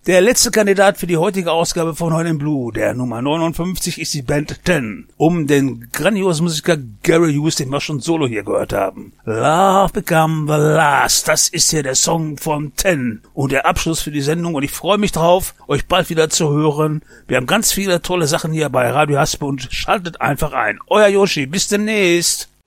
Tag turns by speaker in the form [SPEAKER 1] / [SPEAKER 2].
[SPEAKER 1] Der letzte Kandidat für die heutige Ausgabe von Horn in Blue, der Nummer 59, ist die Band Ten. Um den grandiosen Musiker Gary Hughes, den wir schon solo hier gehört haben. Love Become the Last, das ist hier der Song von Ten. Und der Abschluss für die Sendung. Und ich freue mich drauf, euch bald wieder zu hören. Wir haben ganz viele tolle Sachen hier bei Radio Haspe und schaltet einfach ein. Euer Yoshi, bis demnächst.